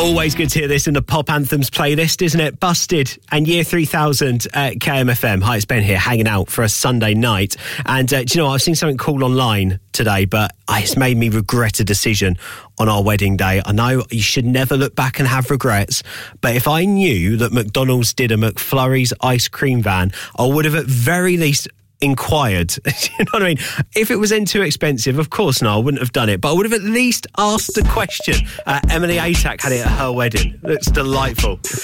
Always good to hear this in the Pop Anthems playlist, isn't it? Busted and Year 3000 at KMFM. Hi, it's Ben here, hanging out for a Sunday night. And do you know what? I've seen something cool online today, but it's made me regret a decision on our wedding day. I know you should never look back and have regrets, but if I knew that McDonald's did a McFlurry's ice cream van, I would have at very least inquired. You know what I mean? If it was then too expensive, of course no, I wouldn't have done it, but I would have at least asked the question. Emily Atack had it at her wedding. Looks delightful.